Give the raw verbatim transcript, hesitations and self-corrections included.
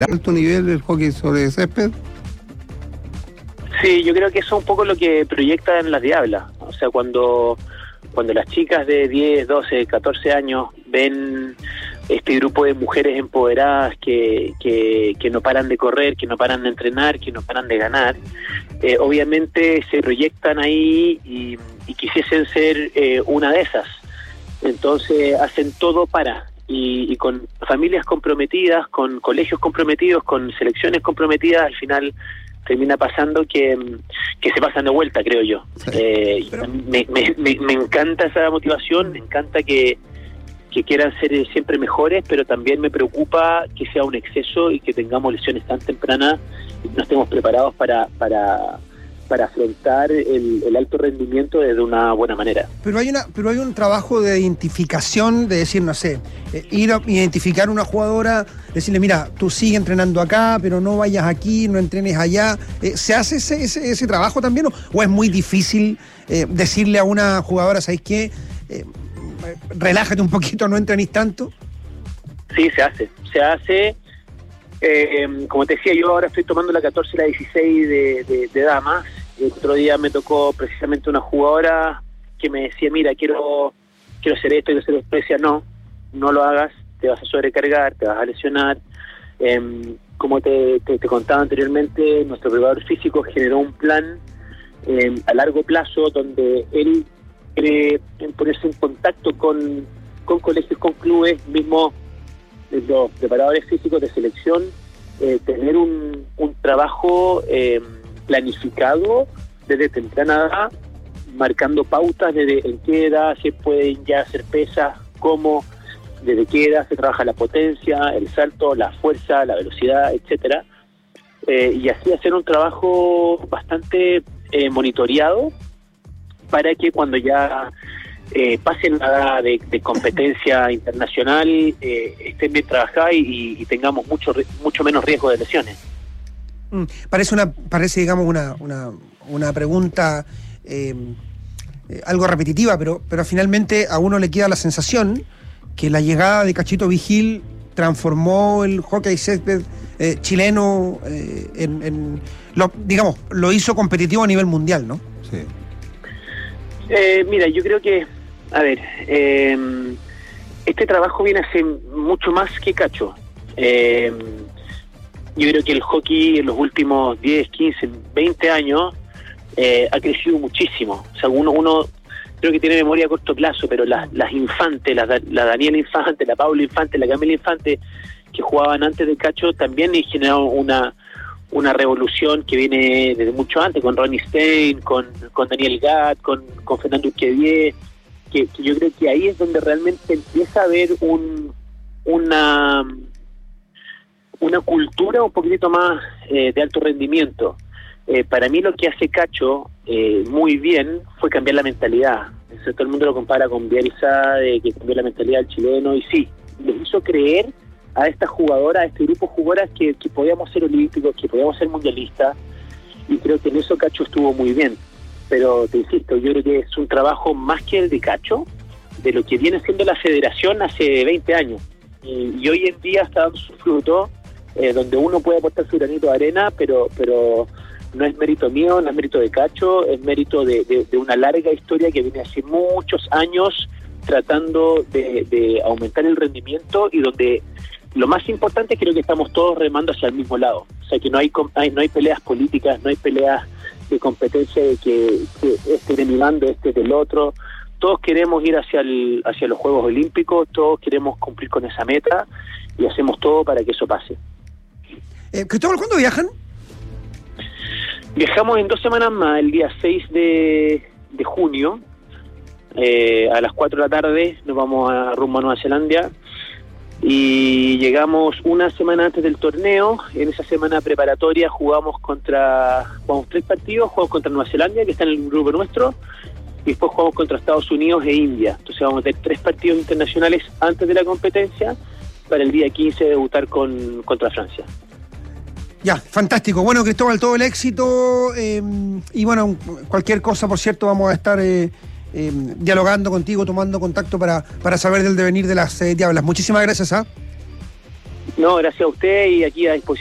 alto nivel el hockey sobre césped? Sí, yo creo que eso es un poco lo que proyectan las Diablas. O sea, cuando, cuando las chicas de diez, doce, catorce años ven este grupo de mujeres empoderadas que, que, que no paran de correr, que no paran de entrenar, que no paran de ganar, eh, obviamente se proyectan ahí y, y quisiesen ser eh, una de esas. Entonces hacen todo para, y, y con familias comprometidas, con colegios comprometidos, con selecciones comprometidas, al final termina pasando que, que se pasan de vuelta, creo yo. Sí, eh, pero... me, me, me, me encanta esa motivación, me encanta que, que quieran ser siempre mejores, pero también me preocupa que sea un exceso y que tengamos lesiones tan tempranas y no estemos preparados para... para para afrontar el, el alto rendimiento de una buena manera. Pero hay una, pero hay un trabajo de identificación, de decir, no sé, eh, ir a identificar a una jugadora, decirle, mira, tú sigue entrenando acá, pero no vayas aquí, no entrenes allá. Eh, ¿Se hace ese, ese, ese trabajo también o, o es muy difícil eh, decirle a una jugadora, ¿sabes qué? Eh, relájate un poquito, no entrenes tanto. Sí, se hace, se hace. Eh, como te decía, yo ahora estoy tomando la catorce y la dieciséis de, de, de damas. El otro día me tocó precisamente una jugadora que me decía, mira, quiero quiero hacer esto, quiero hacer esto. Decía, no, no lo hagas, te vas a sobrecargar, te vas a lesionar. Eh, como te, te, te contaba anteriormente, nuestro preparador físico generó un plan eh, a largo plazo donde él quiere ponerse en contacto con, con colegios, con clubes, mismo los preparadores físicos de selección, eh, tener un, un trabajo eh, planificado desde temprana edad, marcando pautas desde en qué edad se pueden ya hacer pesas, cómo, desde qué edad se trabaja la potencia, el salto, la fuerza, la velocidad, etcétera, eh, y así hacer un trabajo bastante eh, monitoreado para que cuando ya Eh, pasen la edad de, de competencia internacional, eh, estén bien trabajadas y, y tengamos mucho mucho menos riesgo de lesiones. Mm, parece una parece digamos una una, una pregunta eh, eh, algo repetitiva, pero pero finalmente a uno le queda la sensación que la llegada de Cachito Vigil transformó el hockey césped eh, chileno eh, en, en lo, digamos, lo hizo competitivo a nivel mundial, ¿no? Sí. Eh, mira, yo creo que A ver, eh, este trabajo viene a ser mucho más que Cacho. Eh, yo creo que el hockey en los últimos diez, quince, veinte años eh, ha crecido muchísimo. O sea, uno, uno creo que tiene memoria a corto plazo, pero las, las Infante, la, la Daniela Infante, la Paula Infante, la Camila Infante, que jugaban antes de Cacho, también generaron una una revolución que viene desde mucho antes, con Ronnie Stein, con, con Daniel Gatt, con, con Fernando Urquedier. Que, que yo creo que ahí es donde realmente empieza a haber un una una cultura un poquitito más eh, de alto rendimiento. Eh, para mí lo que hace Cacho eh, muy bien fue cambiar la mentalidad. O sea, todo el mundo lo compara con Bielsa, de que cambió la mentalidad del chileno, y sí, les hizo creer a esta jugadora, a este grupo de jugadoras que, que podíamos ser olímpicos, que podíamos ser mundialistas, y creo que en eso Cacho estuvo muy bien. Pero te insisto, yo creo que es un trabajo más que el de Cacho, de lo que viene siendo la federación hace veinte años. Y, y hoy en día está dando su fruto, eh, donde uno puede aportar su granito de arena, pero pero no es mérito mío, no es mérito de Cacho, es mérito de, de, de una larga historia que viene hace muchos años tratando de, de aumentar el rendimiento, y donde lo más importante creo que estamos todos remando hacia el mismo lado. O sea, que no hay, hay no hay peleas políticas, no hay peleas de competencia de que, que este de mi bando, este del otro. Todos queremos ir hacia el, hacia los Juegos Olímpicos, todos queremos cumplir con esa meta y hacemos todo para que eso pase. Eh, Cristóbal, ¿cuándo viajan? Viajamos en dos semanas más, el día seis de, de junio, eh, a las cuatro de la tarde nos vamos a rumbo a Nueva Zelanda. Y llegamos una semana antes del torneo. En esa semana preparatoria jugamos contra jugamos tres partidos, jugamos contra Nueva Zelanda, que está en el grupo nuestro, y después jugamos contra Estados Unidos e India. Entonces vamos a tener tres partidos internacionales antes de la competencia, para el día quince debutar con contra Francia. Ya, fantástico. Bueno, Cristóbal, todo el éxito, eh, y bueno, cualquier cosa, por cierto, vamos a estar eh, Eh, dialogando contigo, tomando contacto para, para saber del devenir de las eh, Diablas. Muchísimas gracias. ¿ah? No, gracias a usted y aquí a disposición.